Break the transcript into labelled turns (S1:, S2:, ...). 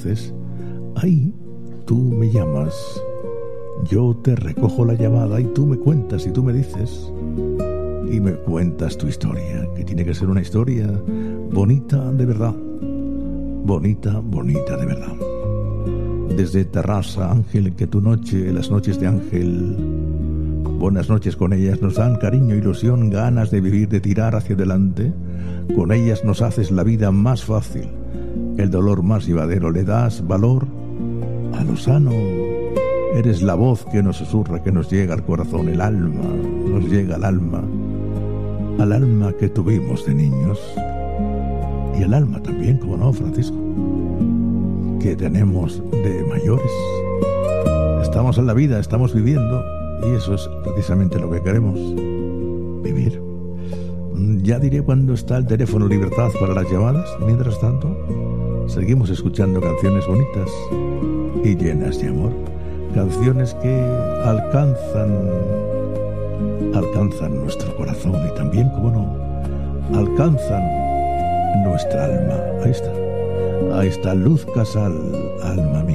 S1: entonces ahí tú me llamas, yo te recojo la llamada y tú me cuentas y tú me dices y me cuentas tu historia, que tiene que ser una historia bonita de verdad, bonita, bonita de verdad. Desde Terrassa, Ángel, que tu noche, las noches de Ángel, buenas noches con ellas, nos dan cariño, ilusión, ganas de vivir, de tirar hacia adelante. Con ellas nos haces la vida más fácil, el dolor más llevadero, le das valor a lo sano. Eres la voz que nos susurra, que nos llega al corazón, el alma, nos llega al alma que tuvimos de niños. Y el alma también, como no, Francisco, que tenemos de mayores. Estamos en la vida, estamos viviendo, y eso es precisamente lo que queremos, vivir. Ya diré cuándo está el teléfono Libertad para las llamadas. Mientras tanto, seguimos escuchando canciones bonitas y llenas de amor. Canciones que alcanzan nuestro corazón y también, como no, alcanzan nuestra alma. Ahí está Luz Casal, alma mía.